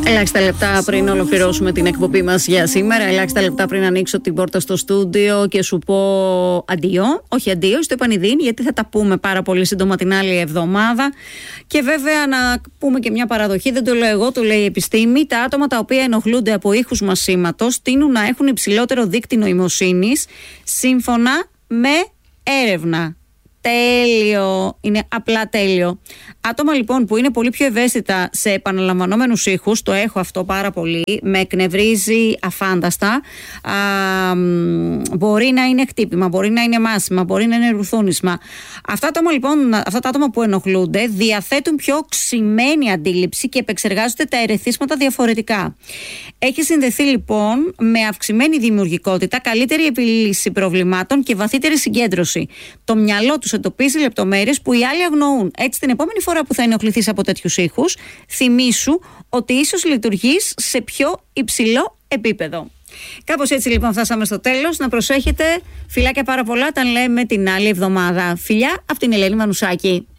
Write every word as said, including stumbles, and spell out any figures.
Ελάχιστα λεπτά πριν ολοκληρώσουμε την εκπομπή μας για σήμερα, ελάχιστα λεπτά πριν ανοίξω την πόρτα στο στούντιο και σου πω αντίο, όχι αντίο, στο επανειδήν, γιατί θα τα πούμε πάρα πολύ σύντομα την άλλη εβδομάδα. Και βέβαια να πούμε και μια παραδοχή, δεν το λέω εγώ, το λέει η επιστήμη. Τα άτομα τα οποία ενοχλούνται από ήχους μασήματος τείνουν να έχουν υψηλότερο δείκτη νοημοσύνης, σύμφωνα με έρευνα. Τέλειο, είναι απλά τέλειο. Άτομα λοιπόν που είναι πολύ πιο ευαίσθητα σε επαναλαμβανόμενους ήχους, το έχω αυτό πάρα πολύ, με εκνευρίζει αφάνταστα. Α, μπορεί να είναι χτύπημα, μπορεί να είναι μάσημα, μπορεί να είναι ρουθούνισμα. Αυτά, άτομα, λοιπόν, αυτά τα άτομα που ενοχλούνται διαθέτουν πιο οξυμένη αντίληψη και επεξεργάζονται τα ερεθίσματα διαφορετικά. Έχει συνδεθεί λοιπόν με αυξημένη δημιουργικότητα, καλύτερη επίλυση προβλημάτων και βαθύτερη συγκέντρωση. Το μυαλό τους εντοπίζει λεπτομέρειες που οι άλλοι αγνοούν. Έτσι, την επόμενη φορά που θα ενοχληθείς από τέτοιους ήχους, θυμήσου ότι ίσως λειτουργείς σε πιο υψηλό επίπεδο. Κάπως έτσι λοιπόν φτάσαμε στο τέλος. Να προσέχετε, φιλάκια πάρα πολλά, τα λέμε την άλλη εβδομάδα. Φιλιά, από την Ελένη Μανουσάκη.